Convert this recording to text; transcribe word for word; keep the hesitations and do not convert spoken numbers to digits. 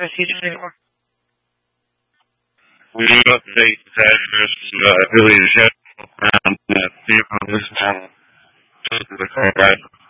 procedures anymore? We update the address to uh, Billy Jet around the vehicle this morning to the car ride.